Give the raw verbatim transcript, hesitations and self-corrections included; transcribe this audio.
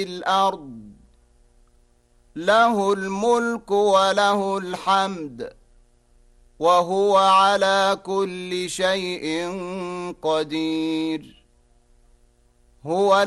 الأرض له الملك وله الحمد وهو على كل شيء قدير. هو